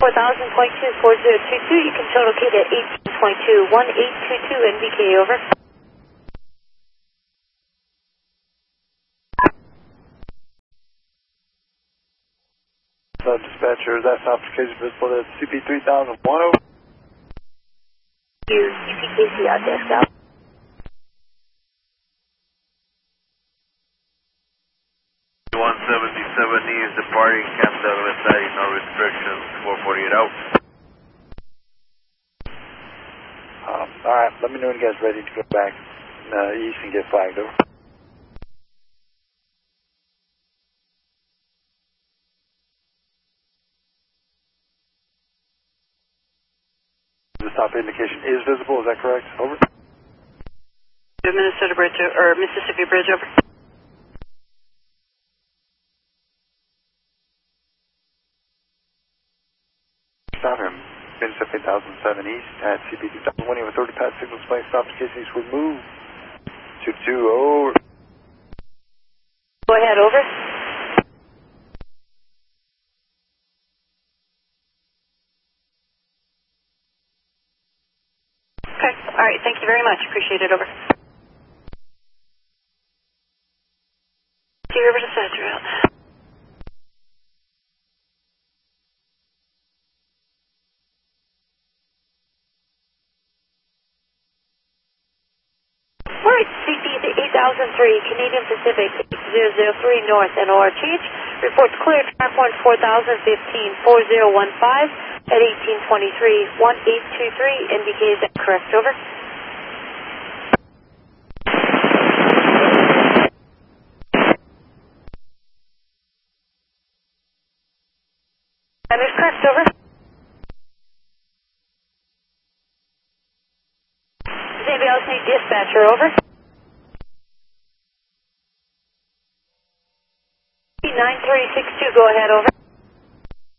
4000.24022. You can total Kate at 18.2, 1822 NBK, over. Dispatcher, that's application visible at CP3001 over. CPKC out desk out. 177 is departing Camp Douglas City, no restrictions, 448 out. Alright, let me know when you guys are ready to go back east and get flagged, over. The stop indication is visible, is that correct? Over. Minnesota Bridge, or Mississippi Bridge, over. Stop him. Mississippi 1007 East at CP 2001 with 30 pad signal display. Stop in case he's removed. 22, over. Go ahead, over. Okay, alright, thank you very much. Appreciate it, over. Sea River dispatcher out. Alright, CP 8003, Canadian Pacific 8003 North, NOR change. Reports clear, track 4015, 4015 at 1823, 1823, NBK, is that correct, over? That is correct, over. Does anybody else need dispatcher, over? 9362, go ahead, over.